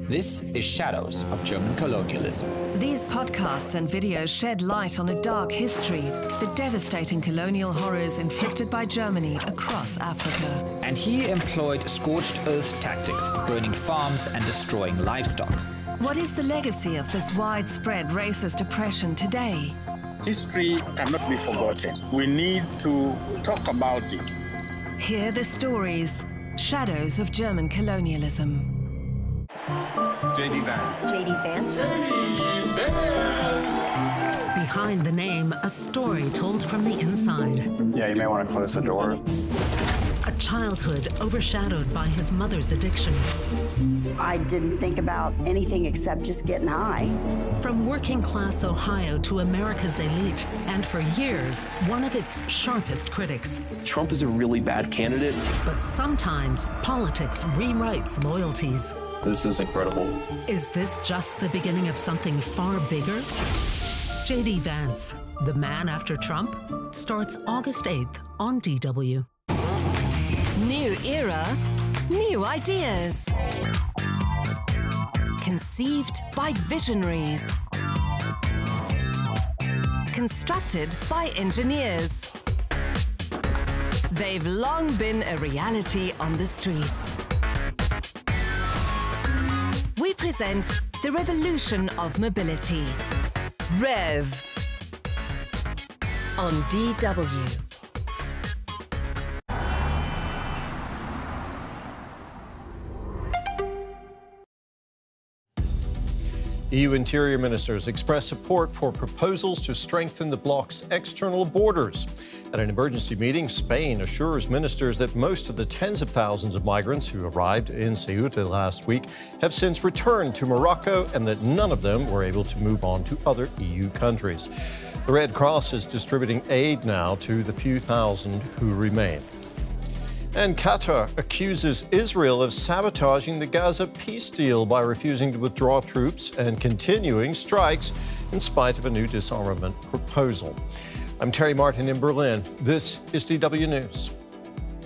This is Shadows of German Colonialism. These podcasts and videos shed light on a dark history, the devastating colonial horrors inflicted by Germany across Africa. And he employed scorched earth tactics, burning farms and destroying livestock. What is the legacy of this widespread racist oppression today? History cannot be forgotten. We need to talk about it. Hear the stories, Shadows of German Colonialism. J.D. Vance. J.D. Vance. Behind the name, a story told from the inside. Yeah, you may want to close the door. A childhood overshadowed by his mother's addiction. I didn't think about anything except just getting high. From working-class Ohio to America's elite, and for years, one of its sharpest critics. Trump is a really bad candidate. But sometimes, politics rewrites loyalties. This is incredible. Is this just the beginning of something far bigger? J.D. Vance, The Man After Trump, starts August 8th on DW. New era, new ideas. Conceived by visionaries. Constructed by engineers. They've long been a reality on the streets. We present the revolution of mobility. REV on DW. EU interior ministers express support for proposals to strengthen the bloc's external borders. At an emergency meeting, Spain assures ministers that most of the tens of thousands of migrants who arrived in Ceuta last week have since returned to Morocco and that none of them were able to move on to other EU countries. The Red Cross is distributing aid now to the few thousand who remain. And Qatar accuses Israel of sabotaging the Gaza peace deal by refusing to withdraw troops and continuing strikes in spite of a new disarmament proposal. I'm Terry Martin in Berlin. This is DW News.